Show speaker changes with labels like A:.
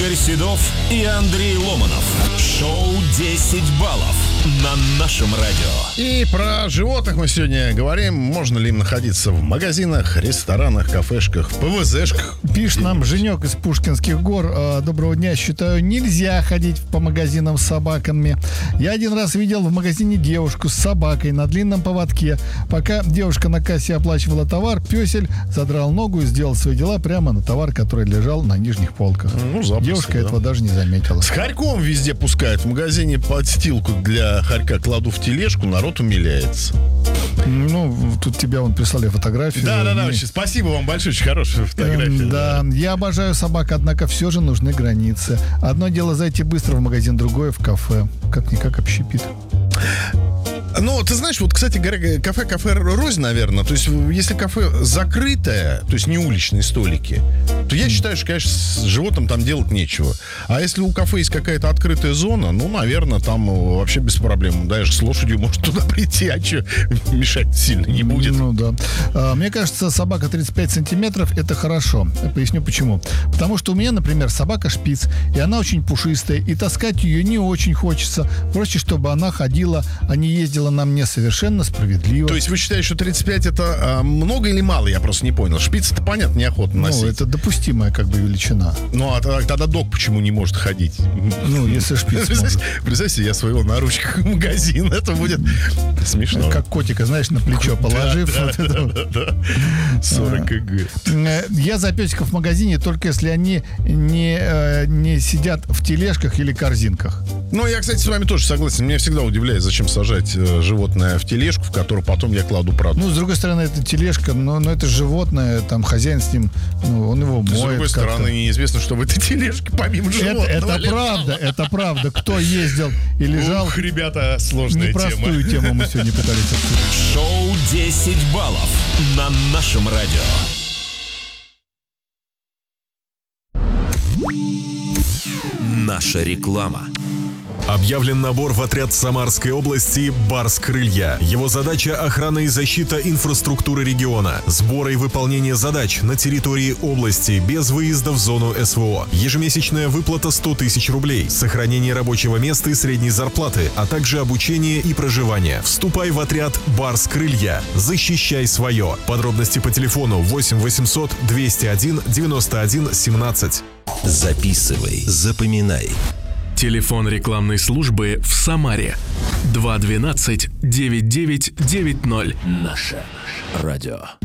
A: Игорь Седов и Андрей Ломанов. Шоу «10 баллов» на нашем радио.
B: И про животных мы сегодня говорим. Можно ли им находиться в магазинах, ресторанах, кафешках, ПВЗшках?
C: Пишет нам Женек из Пушкинских гор. Доброго дня. Считаю, нельзя ходить по магазинам с собаками. Я один раз видел в магазине девушку с собакой на длинном поводке. Пока девушка на кассе оплачивала товар, пёсель задрал ногу и сделал свои дела прямо на товар, который лежал на нижних полках. Девушка этого даже не заметила.
B: С хорьком везде пускают. В магазине подстилку для хорька кладу в тележку, народ умиляется.
C: Тут тебя прислали фотографию.
B: Да. Спасибо вам большое, очень хорошая фотография.
C: Да, я обожаю собак, однако все же нужны границы. Одно дело зайти быстро в магазин, другое в кафе. Как-никак общепит.
B: Ты знаешь, кстати говоря, кафе рознь, наверное. То есть, если кафе закрытое, то есть не уличные столики, то я считаю, что, конечно, с животным там делать нечего. А если у кафе есть какая-то открытая зона, наверное, там вообще без проблем. Даже с лошадью может туда прийти, а что, мешать сильно не будет.
C: Да. Мне кажется, собака 35 сантиметров — это хорошо. Я поясню почему. Потому что у меня, например, собака шпиц, и она очень пушистая, и таскать ее не очень хочется. Проще, чтобы она ходила, а не ездила на мне, совершенно справедливо.
B: То есть вы считаете, что 35 это много или мало? Я просто не понял. Шпиц это понятно, неохотно носить.
C: Это допустимая величина.
B: А тогда дог почему не может ходить?
C: Если шпиц может.
B: Представь себе, я своего на ручках в магазин. Это будет смешно.
C: Как котика, знаешь, на плечо положив.
B: 40 кг.
C: Я за песиков в магазине, только если они не сидят в тележках или корзинках.
B: Я, кстати, с вами тоже согласен. Меня всегда удивляет, зачем сажать животное в тележку, в которую потом я кладу продукт.
C: С другой стороны, это тележка, но это животное, там хозяин с ним, он его моет.
B: С другой стороны, неизвестно, что в этой тележке помимо животного.
C: Это правда. Кто ездил и лежал.
B: Ребята, сложная тема.
C: Непростую тему мы сегодня пытались обсудить.
A: Шоу «10 баллов» на нашем радио. Наша реклама.
D: Объявлен набор в отряд Самарской области «Барс-Крылья». Его задача – охрана и защита инфраструктуры региона, сбора и выполнение задач на территории области без выезда в зону СВО. Ежемесячная выплата 100 тысяч рублей, сохранение рабочего места и средней зарплаты, а также обучение и проживание. Вступай в отряд «Барс-Крылья». Защищай свое. Подробности по телефону 8 800 201 91 17.
A: Записывай, запоминай.
E: Телефон рекламной службы в Самаре 212 9990.
A: Наше радио.